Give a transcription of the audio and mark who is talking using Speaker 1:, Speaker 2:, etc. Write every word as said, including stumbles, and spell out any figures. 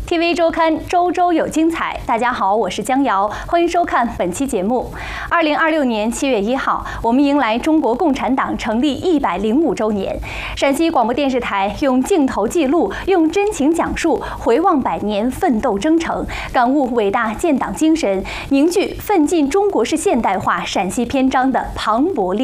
Speaker 1: T V 周刊周周有精彩，大家好，我是江瑶，欢迎收看本期节目。二零二六年七月一号，我们迎来中国共产党成立一百零五周年。陕西广播电视台用镜头记录，用真情讲述，回望百年奋斗征程，感悟伟大建党精神，凝聚奋进中国式现代化陕西篇章的磅礴力。